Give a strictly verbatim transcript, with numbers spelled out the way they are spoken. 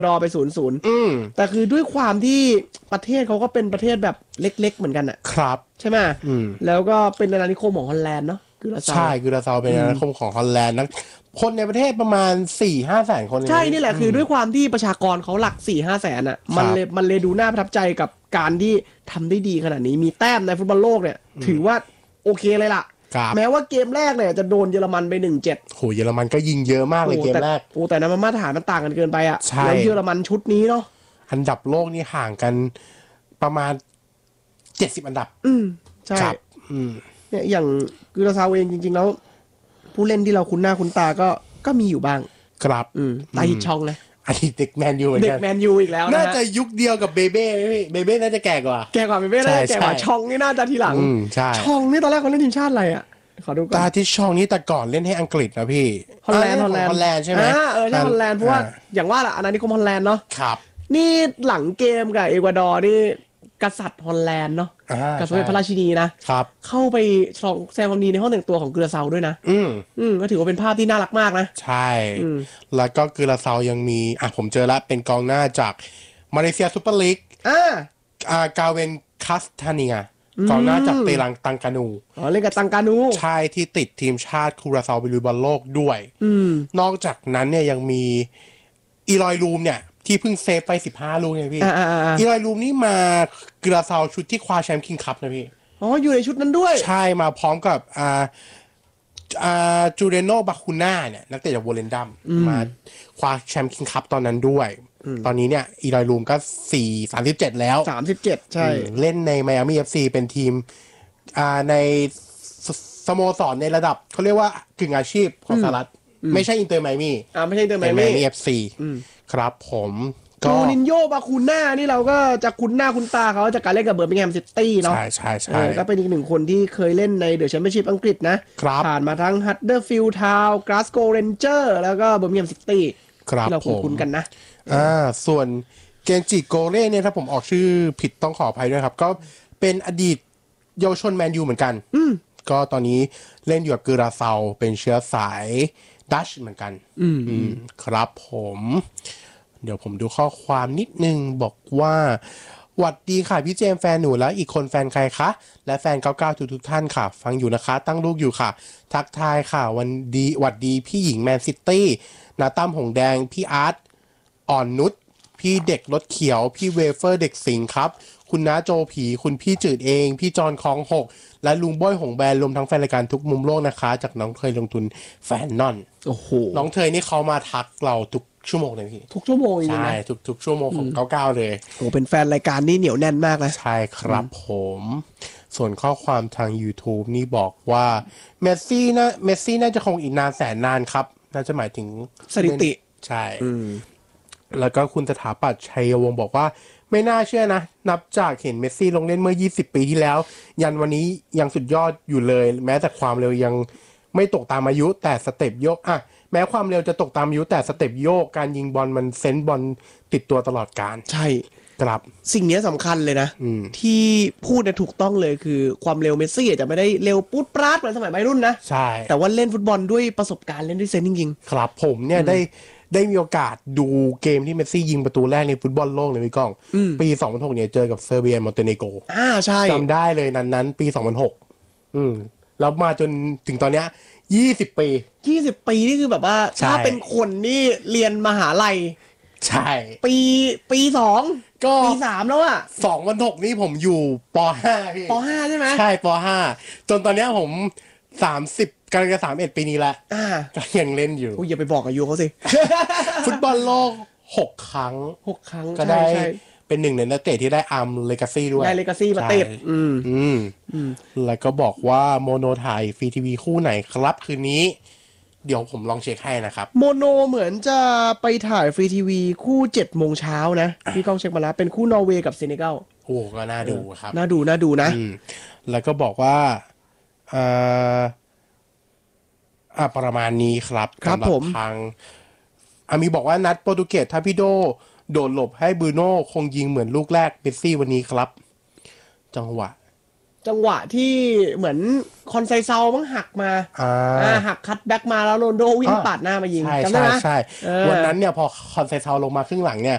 รอไปศูนย์ศูนย์แต่คือด้วยความที่ประเทศเขาก็เป็นประเทศแบบเล็กๆเหมือนกันอ่ะครับใช่ไหมแล้วก็เป็นอาณานิคมของฮอลแลนด์เนาะใช่กุราซาวเป็นอาณานิคมของฮอลแลนด์นะคนในประเทศประมาณ สี่ห้า แสนคนใช่นี่แหละคือด้วยความที่ประชากรเขาหลัก สี่ห้า แสนอ่ะมันเลยมันเลยดูน่าประทับใจกับการที่ทำได้ดีขนาดนี้มีแต้มในฟุตบอลโลกเนี่ยถือว่าโอเคเลยล่ะแม้ว่าเกมแรกเนี่ยจะโดนเยอรมันไป หนึ่งเจ็ดโหเยอรมันก็ยิงเยอะมากเลยเกมแรกโอ้แต่นั้นมันมาตรฐานมันต่างกันเกินไปอ่ะแล้วเยอรมันชุดนี้เนาะอันดับโลกนี่ห่างกันประมาณเจ็ดสิบอันดับอืมใช่อืมเนี่ยอย่างกุราซาวเองจริงๆแล้วผู้เล่นที่เราคุ้นหน้าคุ้นตาก็ก็มีอยู่บ้างครับอืมตาฮิตชองเลยอันนี้เด็กแมนยูเหมือนกันเด็กแมนยูอีกแล้วนะน่าจะยุคเดียวกับเบเบ้พี่เบเบ้น่าจะแก่กว่าแก่กว่าเบเบ้น่าจะแก่กว่าชองนี่น่าจะทีหลังชองนี่ตอนแรกเขาเล่นทีมชาติอะไรอ่ะขอดูก่อนตาที่ชองนี่แต่ก่อนเล่นให้อังกฤษนะพี่ฮอลแลนด์ฮอลแลนด์ฮอลแลนด์ใช่ไหมเออใช่ฮอลแลนด์เพราะว่าอย่างว่าแหละอาณานิคมฮอลแลนด์เนาะครับนี่หลังเกมกับเอกวาดอร์นี่กษัตริย์ฮอลแลนด์เนาะกับสมเด็จพระราชินีนะครับเข้าไปฉลองแสดงความดีในห้องแต่งตัวของกุราซาวด้วยนะอืมอืมก็ถือว่าเป็นภาพที่น่ารักมากนะใช่แล้วก็กุราซาวยังมีอ่ะผมเจอแล้วเป็นกองหน้าจากมาเลเซียซุปเปอร์ลีกอ่าอ่ากาเวนคัสทาเนียกองหน้าจากเตลังตังกานูอ๋อเล่นกับตังกานูใช่ที่ติดทีมชาติกุราซาวไปลุยบอลโลกด้วยนอกจากนั้นเนี่ยยังมีอีลอยลูมเนี่ยที่เพิ่งเซฟไปสิบห้าลูกเนี่ยพี่อีลอยลูมนี่มากุราซาวชุดที่คว้าแชมป์คิงส์คัพนะพี่อ๋ออยู่ในชุดนั้นด้วยใช่มาพร้อมกับอ่าอ่าจูเรโนบาคูน่าเนี่ยนักเตะจากโวเลนดัมมาคว้าแชมป์คิงส์คัพตอนนั้นด้วยตอนนี้เนี่ยอีลอยลูมก็สี่ สามสิบเจ็ดแล้วสามสิบเจ็ดใช่เล่นในไมอามี่ เอฟ ซี เป็นทีมอ่าในสโมสรในระดับเขาเรียกว่ากึ่งอาชีพของสหรัฐไม่ใช่อินเตอร์ไมอามี่อ่าไม่ใช่อินเตอร์ไมอามี่เอฟ ซี ครับผมจูนินโญ่บาคูน่านี่เราก็จะคุ้นหน้าคุ้นตาเขาจากการเล่นกับเบอร์มิงแฮมซิตี้เนาะใช่ใช่ใช่ก็เป็นอีกหนึ่งคนที่เคยเล่นในเดอะแชมเปี้ยนชิพอังกฤษนะผ่านมาทั้งฮัดเดอร์ฟิลด์ทาวน์กลาสโกว์เรนเจอร์แล้วก็เบอร์มิงแฮมซิตี้ที่เราคุ้นกันนะอ่าส่วนเกนจิโกเร่เนี่ยถ้าผมออกชื่อผิดต้องขออภัยด้วยครับก็เป็นอดีตเยาวชนแมนยูเหมือนกันก็ตอนนี้เล่นอยู่กับกุราซาวเป็นเชื้อสายดัชเหมือนกันอืมครับผมเดี๋ยวผมดูข้อความนิดนึงบอกว่าหวัดดีค่ะพี่เจมแฟนหนูแล้วอีกคนแฟนใครคะและแฟนเก้าเก้าทุกทุกท่านค่ะฟังอยู่นะคะตั้งลูกอยู่ค่ะทักทายค่ะวันดีหวัดดีพี่หญิงแมนซิตี้นาตั้มหงแดงพี่อาร์ตอ่อนนุชพี่เด็กรถเขียวพี่เวเฟอร์เด็กสิงห์ครับคุณน้าโจผีคุณพี่จืดเองพี่จอนคลองหกและลุงบ้อยหงแบนรวมทั้งแฟนรายการทุกมุมโลกนะคะจากน้องเคยลงทุนแฟนนอนโอ้โหน้องเธอนี่เขามาทักเราทุกชั่วโมงเลยพี่ทุกชั่วโมงใช่ทุกทุกชั่วโมงของเก้าเก้าเลยโอ้เป็นแฟนรายการนี่เหนียวแน่นมากนะใช่ครับผมส่วนข้อความทาง YouTube นี่บอกว่าเมสซี่นะเมสซี่น่าจะคงอีกนานแสนนานครับน่าจะหมายถึงสถิติใช่แล้วก็คุณสถาปัตย์ชัยวงศ์บอกว่าไม่น่าเชื่อนะนับจากเห็นเมสซี่ลงเล่นเมื่อยี่สิบปีที่แล้วยันวันนี้ยังสุดยอดอยู่เลยแม้แต่ความเร็วยังไม่ตกตามอายุแต่สเต็ปโยกอ่ะแม้ความเร็วจะตกตามอายุแต่สเต็ปโยกการยิงบอลมันเซนส์บอลติดตัวตลอดกาลใช่ครับสิ่งนี้สำคัญเลยนะที่พูดเนี่ยถูกต้องเลยคือความเร็วเมสซี่อาจจะไม่ได้เร็วปู๊ดปราดเหมือนสมัยวัยรุ่นนะใช่แต่ว่าเล่นฟุตบอลด้วยประสบการณ์เล่นด้วยเซนส์จริงๆครับผมเนี่ยได้ได้มีโอกาสดูเกมที่เมสซี่ยิงประตูแรกในฟุตบอลโลกเลยพี่ก้องปีสองพันหกเนี่ยเจอกับเซอร์เบียมอนเตเนโกรอ่าใช่จำได้เลยนั้นนั้นปีสองพันหกอืมแล้วมาจนถึงตอนเนี้ยยี่สิบปียี่สิบปีนี่คือแบบว่าถ้าเป็นคนนี่เรียนมหาลัยใช่ปีปีสองก็ปีสามแล้วอ่ะสองพันหกนี่ผมอยู่ปห้าพี่ปห้าใช่ไหมใช่ปห้าจนตอนเนี้ยผมสามสิบกำลังจะสามเอ็ดปีนี้ละอ่าก็ยังเล่นอยู่โอ้ยอย่าไปบอกอายุเขาสิฟุตบอลโลกหกครั้งหกครั้งก็ได้เป็นหนึ่งในนักเตะที่ได้อาร์มเลกาซี่ด้วยได้เลกาซี่มาติดอืมอืมแล้วก็บอกว่าโมโนถ่ายฟรีทีวีคู่ไหนครับคืนนี้เดี๋ยวผมลองเช็คให้นะครับโมโนเหมือนจะไปถ่ายฟรีทีวีคู่เจ็ดโมงเช้านะพี่ก้องเช็คมาแล้วเป็นคู่นอร์เวย์กับเซเนกัลโอ้ก็น่าดูครับน่าดูน่าดูนะแล้วก็บอกว่าอ่าอ่าประมาณนี้ครับครับผมทางอามีบอกว่านัดโปรตุเกสถ้าพี่โดโดดหลบให้บรูโน่คงยิงเหมือนลูกแรกเมสซี่วันนี้ครับจังหวะจังหวะที่เหมือนคอนไซเซามั้งหักมาอ่าหักคัตแบ็กมาแล้วโรนโดวิ่งปาดหน้ามายิงจำได้ไหมใช่วันนั้นเนี่ยพอคอนไซเซาลงมาครึ่งหลังเนี่ย